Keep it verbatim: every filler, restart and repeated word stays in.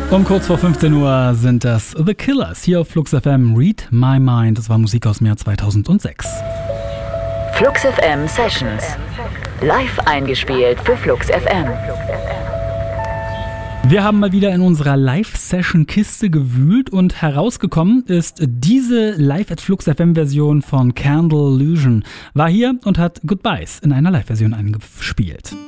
Um kurz vor fünfzehn Uhr sind das The Killers hier auf Flux F M. Read My Mind. Das war Musik aus dem Jahr zweitausendsechs. Flux F M Sessions. Live eingespielt für Flux F M. Wir haben mal wieder in unserer Live-Session-Kiste gewühlt und herausgekommen ist diese Live-at-Flux F M-Version von Candle Illusion. War hier und hat Goodbyes in einer Live-Version eingespielt.